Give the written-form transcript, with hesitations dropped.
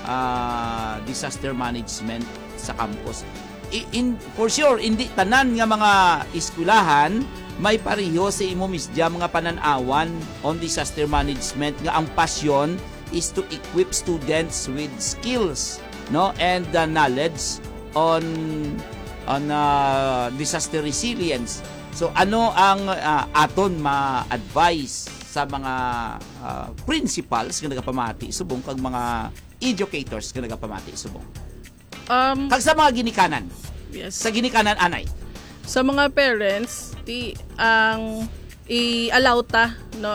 disaster management sa campus. For sure, hindi tanan nga mga eskwelahan may pareho sa imo misdya mga pananawan on disaster management nga ang pasyon is to equip students with skills, no, and knowledge on disaster resilience. So ano ang aton ma-advise sa mga principals nga nagapamati subong kag mga educators nga nagapamati subong? Kag sa mga ginikanan. Yes. Sa ginikanan anay. Sa mga parents, ang i-allow ta no